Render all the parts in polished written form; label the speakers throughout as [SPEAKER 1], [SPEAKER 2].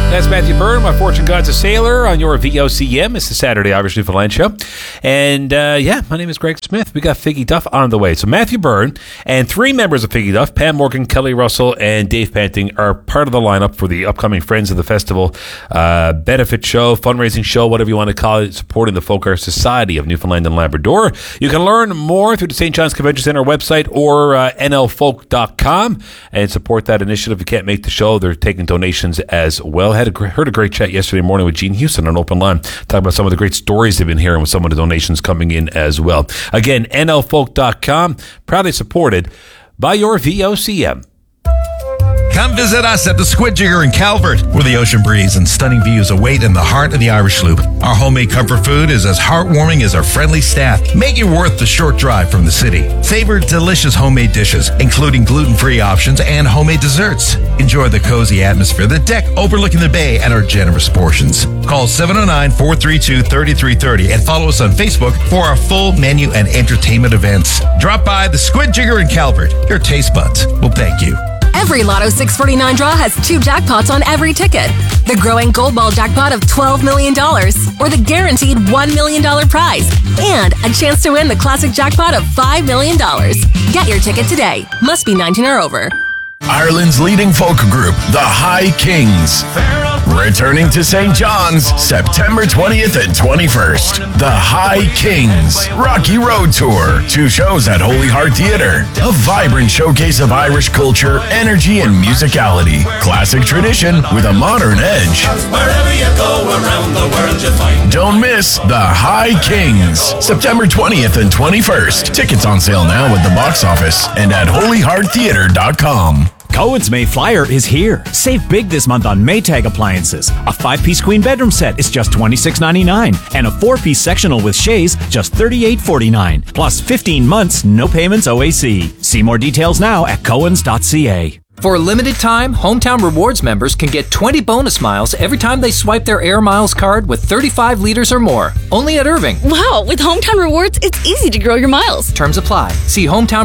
[SPEAKER 1] That's Matthew Byrne, My Fortune God's a Sailor on your VOCM. It's the Saturday Irish Newfoundland Show. And my name is Greg Smith. We got Figgy Duff on the way. So Matthew Byrne and three members of Figgy Duff, Pam Morgan, Kelly Russell, and Dave Panting, are part of the lineup for the upcoming Friends of the Festival benefit show, fundraising show, whatever you want to call it, supporting the Folk Art Society of Newfoundland and Labrador. You can learn more through the St. John's Convention Centre website or nlfolk.com and support that initiative. If you can't make the show, they're taking donations as well. Heard a great chat yesterday morning with Gene Houston on Open Line, talking about some of the great stories they've been hearing with some of the donations coming in as well. Again, nlfolk.com, proudly supported by your VOCM.
[SPEAKER 2] Come visit us at the Squid Jigger in Calvert, where the ocean breeze and stunning views await in the heart of the Irish Loop. Our homemade comfort food is as heartwarming as our friendly staff, making it worth the short drive from the city. Savor delicious homemade dishes, including gluten-free options and homemade desserts. Enjoy the cozy atmosphere, the deck overlooking the bay, and our generous portions. Call 709-432-3330 and follow us on Facebook for our full menu and entertainment events. Drop by the Squid Jigger in Calvert. Your taste buds will thank you.
[SPEAKER 3] Every Lotto 649 draw has two jackpots on every ticket. The growing Gold Ball jackpot of $12 million, or the guaranteed $1 million prize, and a chance to win the classic jackpot of $5 million. Get your ticket today. Must be 19 or over.
[SPEAKER 4] Ireland's leading folk group, the High Kings. Returning to St. John's, September 20th and 21st. The High Kings Rocky Road Tour. 2 shows at Holy Heart Theatre. A vibrant showcase of Irish culture, energy, and musicality. Classic tradition with a modern edge.
[SPEAKER 5] Wherever you go around the world, you find.
[SPEAKER 4] Don't miss the High Kings, September 20th and 21st. Tickets on sale now at the box office and at holyhearttheatre.com.
[SPEAKER 6] Cohen's May Flyer is here. Save big this month on Maytag appliances. A 5-piece queen bedroom set is just $26.99, and a 4-piece sectional with chaise just $38.49. Plus 15 months, no payments OAC. See more details now at cohens.ca.
[SPEAKER 7] For a limited time, Hometown Rewards members can get 20 bonus miles every time they swipe their Air Miles card with 35 liters or more. Only at Irving.
[SPEAKER 8] Wow, with Hometown Rewards, it's easy to grow your miles.
[SPEAKER 7] Terms apply. See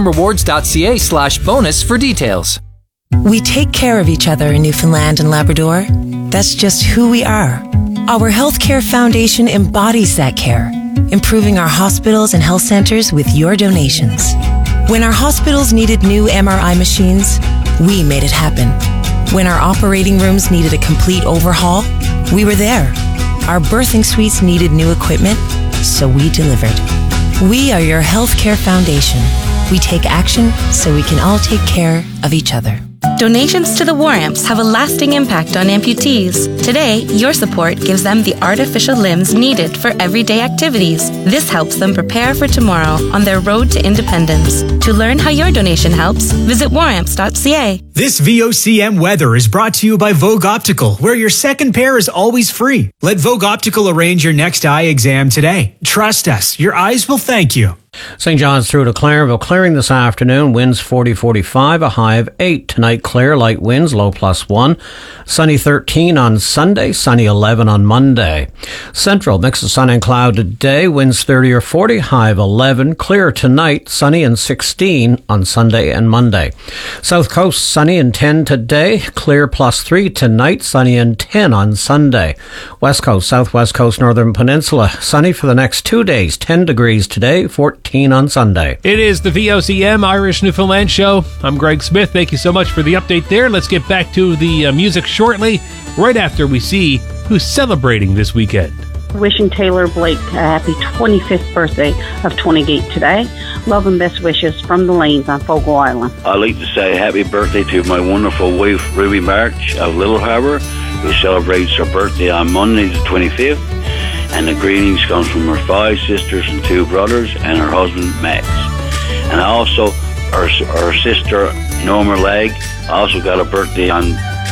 [SPEAKER 7] hometownrewards.ca/bonus for details.
[SPEAKER 9] We take care of each other in Newfoundland and Labrador. That's just who we are. Our Healthcare Foundation embodies that care, improving our hospitals and health centers with your donations. When our hospitals needed new MRI machines, we made it happen. When our operating rooms needed a complete overhaul, we were there. Our birthing suites needed new equipment, so we delivered. We are your Healthcare Foundation. We take action so we can all take care of each other.
[SPEAKER 10] Donations to the War Amps have a lasting impact on amputees. Today, your support gives them the artificial limbs needed for everyday activities. This helps them prepare for tomorrow on their road to independence. To learn how your donation helps, visit waramps.ca.
[SPEAKER 11] This VOCM weather is brought to you by Vogue Optical, where your second pair is always free. Let Vogue Optical arrange your next eye exam today. Trust us, your eyes will thank you.
[SPEAKER 12] St. John's through to Clareville, clearing this afternoon, winds 40-45, a high of 8. Tonight, clear, light winds, low +1. Sunny 13 on Sunday, sunny 11 on Monday. Central, mix of sun and cloud today, winds 30 or 40, high of 11. Clear tonight, sunny and 16 on Sunday and Monday. South Coast, sunny and 10 today, clear +3 tonight, sunny and 10 on Sunday. West Coast, Southwest Coast, Northern Peninsula, sunny for the next 2 days, 10 degrees today, 14 on Sunday.
[SPEAKER 1] It is the VOCM Irish Newfoundland Show. I'm Greg Smith. Thank you so much for the update there. Let's get back to the music shortly, right after we see who's celebrating this weekend.
[SPEAKER 13] Wishing Taylor Blake a happy 25th birthday of 28 today. Love and best wishes from the Lanes on Fogo Island.
[SPEAKER 14] I'd like to say happy birthday to my wonderful wife, Ruby March of Little Harbour, who celebrates her birthday on Monday the 25th. And the greetings comes from her 5 sisters and 2 brothers and her husband, Max. And also, her sister, Norma Legg, also got a birthday on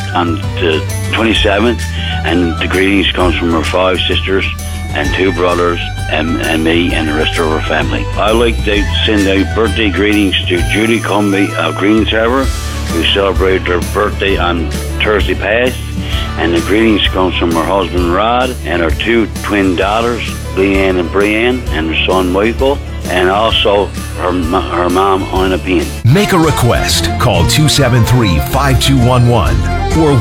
[SPEAKER 14] the 27th. And the greetings comes from her 5 sisters and 2 brothers and me and the rest of her family. I'd like to send out birthday greetings to Judy Cumby of Greens Harbour, who celebrated her birthday on Thursday past. And the greetings comes from her husband Rod and her 2 twin daughters, Leanne and Brianne, and her son Michael. and also her mom, Anna Bean.
[SPEAKER 15] Make a request. Call 273-5211 or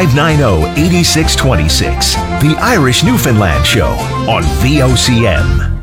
[SPEAKER 15] 1-888-590-8626. The Irish Newfoundland Show on VOCM.